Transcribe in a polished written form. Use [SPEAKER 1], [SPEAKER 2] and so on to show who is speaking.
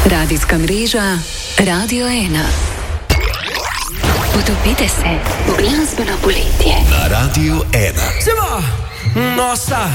[SPEAKER 1] Radijska mreža Radio 1. Potopite se v glasbeno poletje.
[SPEAKER 2] Na Radio 1.
[SPEAKER 3] Siamo! Nossa!